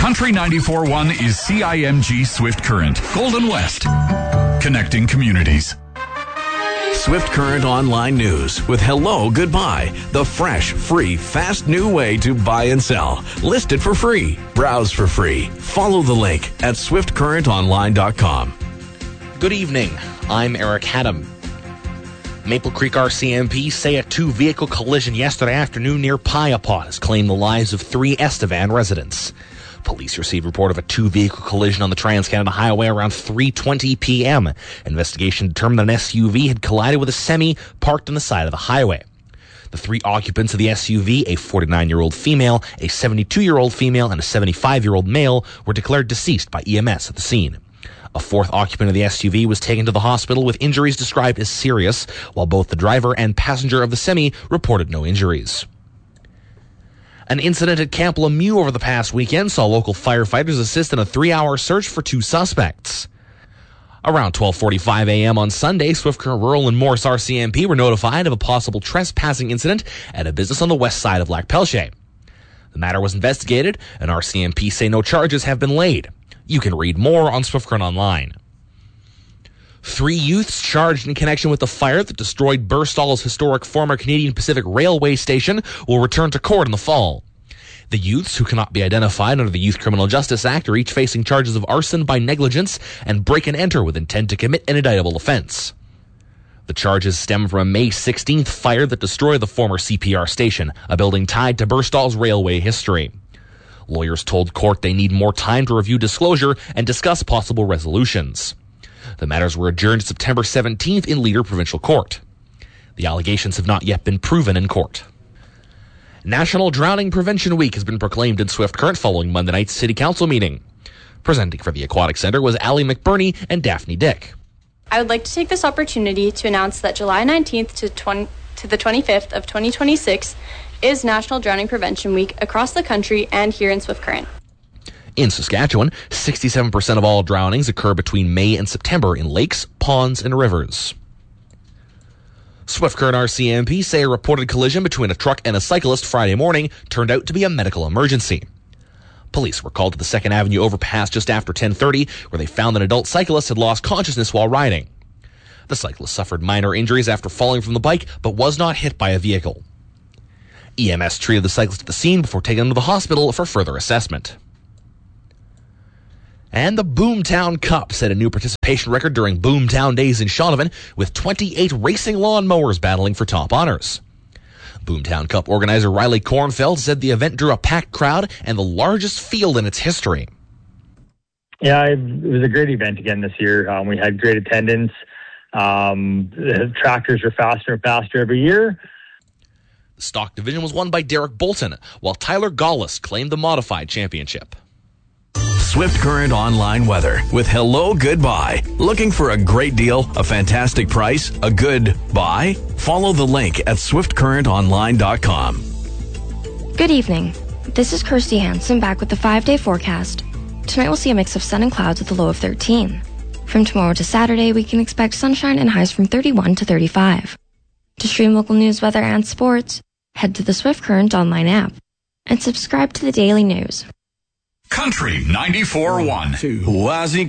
Country 94.1 is CIMG Swift Current, Golden West. Connecting communities. Swift Current Online News with Hello Goodbye, the fresh, free, fast new way to buy and sell. List it for free. Browse for free. Follow the link at swiftcurrentonline.com. Good evening. I'm Eric Haddam. Maple Creek RCMP say a two-vehicle collision yesterday afternoon near Piapot has claimed the lives of 3 Estevan residents. Police received report of a two-vehicle collision on the Trans-Canada Highway around 3:20 p.m. Investigation determined that an SUV had collided with a semi parked on the side of the highway. The 3 occupants of the SUV, a 49-year-old female, a 72-year-old female, and a 75-year-old male, were declared deceased by EMS at the scene. A 4th occupant of the SUV was taken to the hospital with injuries described as serious, while both the driver and passenger of the semi reported no injuries. An incident at Camp Lemieux over the past weekend saw local firefighters assist in a 3-hour search for 2 suspects. Around 12:45 a.m. on Sunday, Swift Current Rural and Morris RCMP were notified of a possible trespassing incident at a business on the west side of Lac Pelche. The matter was investigated, and RCMP say no charges have been laid. You can read more on Swift Current Online. 3 youths charged in connection with the fire that destroyed Burstall's historic former Canadian Pacific Railway station will return to court in the fall. The youths, who cannot be identified under the Youth Criminal Justice Act, are each facing charges of arson by negligence and break and enter with intent to commit an indictable offense. The charges stem from a May 16th fire that destroyed the former CPR station, a building tied to Burstall's railway history. Lawyers told court they need more time to review disclosure and discuss possible resolutions. The matters were adjourned to September 17th in Leader Provincial Court. The allegations have not yet been proven in court. National Drowning Prevention Week has been proclaimed in Swift Current following Monday night's City Council meeting. Presenting for the Aquatic Centre was Allie McBurney and Daphne Dick. I would like to take this opportunity to announce that July 19th to the 25th of 2026 is National Drowning Prevention Week across the country and here in Swift Current. In Saskatchewan, 67% of all drownings occur between May and September in lakes, ponds, and rivers. Swift Current RCMP say a reported collision between a truck and a cyclist Friday morning turned out to be a medical emergency. Police were called to the 2nd Avenue overpass just after 10:30, where they found an adult cyclist had lost consciousness while riding. The cyclist suffered minor injuries after falling from the bike, but was not hit by a vehicle. EMS treated the cyclist at the scene before taking him to the hospital for further assessment. And the Boomtown Cup set a new participation record during Boomtown Days in Shaunavon, with 28 racing lawnmowers battling for top honors. Boomtown Cup organizer Riley Kornfeld said the event drew a packed crowd and the largest field in its history. Yeah, it was a great event again this year. We had great attendance. The tractors are faster and faster every year. The stock division was won by Derek Bolton, while Tyler Gaulis claimed the modified championship. Swift Current Online Weather with Hello Goodbye. Looking for a great deal, a fantastic price, a good buy? Follow the link at swiftcurrentonline.com. Good evening. This is Kirsty Hansen back with the 5-day forecast. Tonight we'll see a mix of sun and clouds with a low of 13. From tomorrow to Saturday, we can expect sunshine and highs from 31 to 35. To stream local news, weather, and sports, head to the Swift Current Online app and subscribe to the daily news. Country 94.1.